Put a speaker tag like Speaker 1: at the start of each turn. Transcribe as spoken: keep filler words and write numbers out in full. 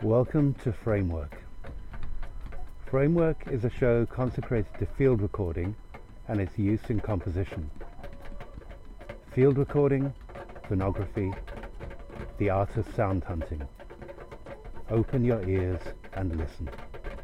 Speaker 1: Welcome to Framework. Framework is a show consecrated to field recording and its use in composition. Field recording, phonography, the art of sound hunting. Open your ears and listen.